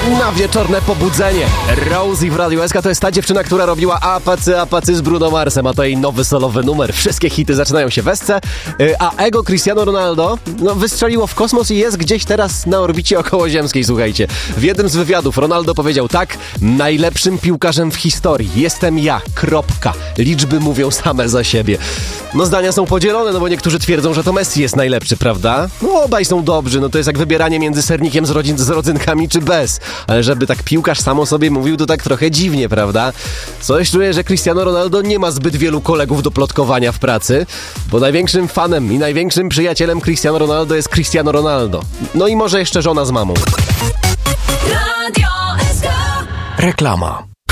Na wieczorne pobudzenie. Rosie w Radiu SK to jest ta dziewczyna, która robiła apacy z Bruno Marsem, a to jej nowy solowy numer. Wszystkie hity zaczynają się w esce, a ego Cristiano Ronaldo wystrzeliło w kosmos i jest gdzieś teraz na orbicie okołoziemskiej, słuchajcie. W jednym z wywiadów Ronaldo powiedział tak: najlepszym piłkarzem w historii jestem ja, kropka. Liczby mówią same za siebie. Zdania są podzielone, bo niektórzy twierdzą, że to Messi jest najlepszy, prawda? Obaj są dobrzy, to jest jak wybieranie między sernikiem z rodzynkami czy bez. Ale żeby tak piłkarz sam o sobie mówił, to tak trochę dziwnie, prawda? Coś czuję, że Cristiano Ronaldo nie ma zbyt wielu kolegów do plotkowania w pracy, bo największym fanem i największym przyjacielem Cristiano Ronaldo jest Cristiano Ronaldo. I może jeszcze żona z mamą. Radio SK. Reklama.